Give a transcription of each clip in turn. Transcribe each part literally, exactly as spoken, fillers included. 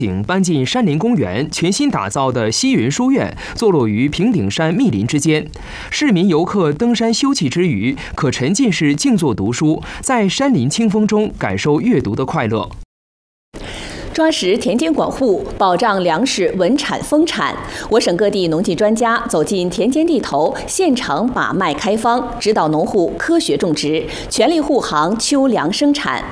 景搬进山林公园，全新打造的西云书院坐落于平顶山密林之间。市民游客登山休憩之余，可沉浸式静坐读书，在山林清风中感受阅读的快乐。 抓实田间管护，保障粮食稳产丰产。我省各地农技专家走进田间地头，现场把脉开方，指导农户科学种植，全力护航秋粮生产。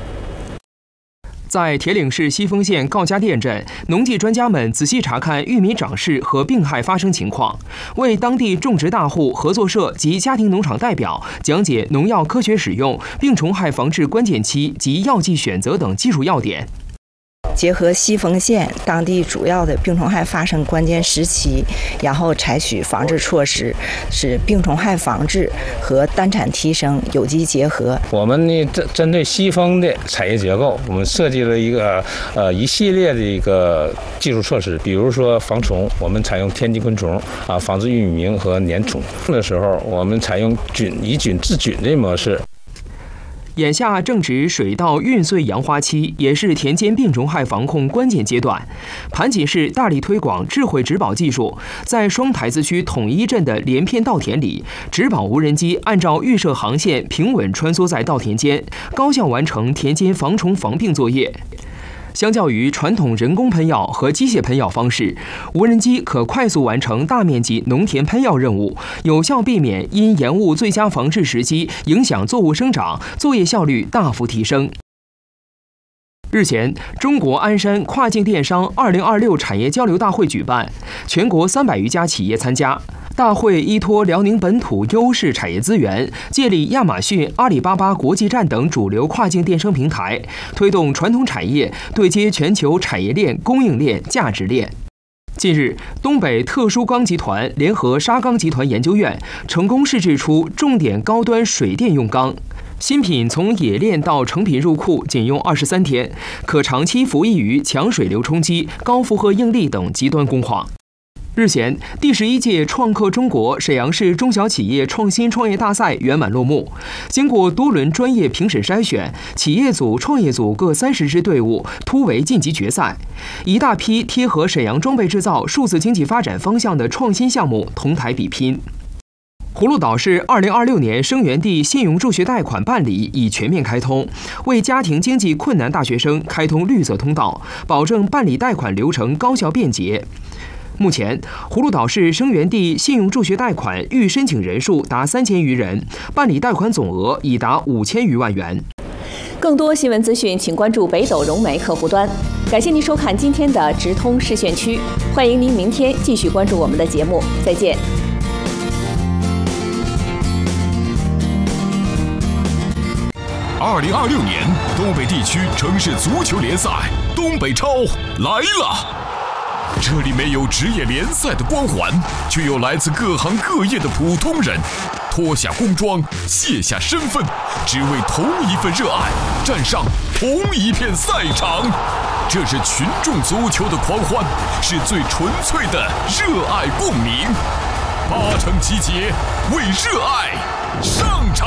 在铁岭市西丰县高家店镇，农技专家们仔细查看玉米长势和病害发生情况，为当地种植大户、合作社及家庭农场代表讲解农药科学使用、病虫害防治关键期及药剂选择等技术要点。 结合西丰县当地主要的病虫害发生关键时期，然后采取防治措施，使病虫害防治和单产提升有机结合。 我们呢针针对西丰的产业结构，我们设计了一个呃一系列的一个技术措施，比如说防虫，我们采用天敌昆虫啊，防治玉米螟和粘虫的时候，我们采用菌以菌治菌的模式。 眼下正值水稻运穗扬花期，也是田间病虫害防控关键阶段。盘锦市大力推广智慧植保技术，在双台子区统一镇的连片稻田里，植保无人机按照预设航线平稳穿梭在稻田间，高效完成田间防虫防病作业。相较于传统人工喷药和机械喷药方式，无人机可快速完成大面积农田喷药任务，有效避免因延误最佳防治时机影响作物生长，作业效率大幅提升。日前，中国鞍山跨境电商二零二六产业交流大会举办，全国三百余家企业参加。大会依托辽宁本土优势产业资源，借力亚马逊、阿里巴巴国际站等主流跨境电商平台，推动传统产业对接全球产业链、供应链、价值链。近日，东北特殊钢集团联合沙钢集团研究院成功试制出重点高端水电用钢。新品从冶炼到成品入库仅用二十三天，可长期服役于强水流冲击、高负荷应力等极端工况。日前，第十一届创客中国沈阳市中小企业创新创业大赛圆满落幕。经过多轮专业评审筛选，企业组、创业组各三十支队伍突围晋级决赛。一大批贴合沈阳装备制造、数字经济发展方向的创新项目同台比拼。葫芦岛市二零二六年生源地信用助学贷款办理已全面开通，为家庭经济困难大学生开通绿色通道，保证办理贷款流程高效便捷。目前，葫芦岛市生源地信用助学贷款预申请人数达三千余人，办理贷款总额已达五千余万元。 更多新闻资讯，请关注北斗融媒客户端。感谢您收看今天的直通市县区，欢迎您明天继续关注我们的节目，再见。 二零二六年东北地区城市足球联赛东北超来了。这里没有职业联赛的光环，却有来自各行各业的普通人，脱下工装，卸下身份，只为同一份热爱，站上同一片赛场。这是群众足球的狂欢，是最纯粹的热爱共鸣。八成集结，为热爱上场。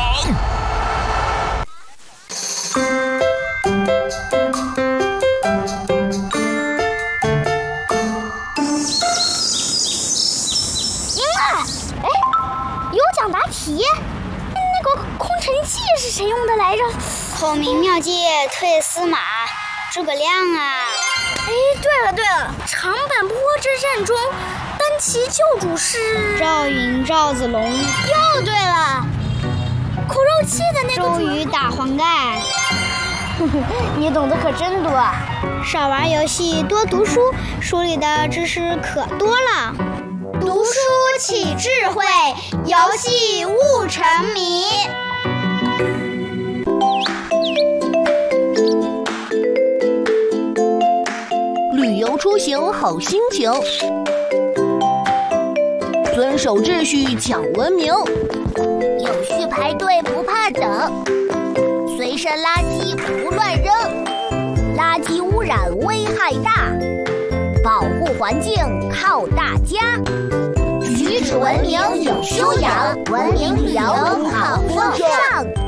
题，那个空城计是谁用的来着？ 孔明妙计退司马诸葛亮啊！ 哎，对了对了，长坂坡之战中，单骑救主是赵云、赵子龙。 又对了，口肉计的那个周瑜打黄盖。 你懂得可真多。 少玩游戏，多读书，书里的知识可多了。 读书起智慧，游戏悟沉迷。 旅游出行好心情，遵守秩序讲文明， 有序排队不怕等，随身垃圾不乱扔，垃圾污染危害大，保护环境靠大家。举止文明有修养，文明旅游好风尚。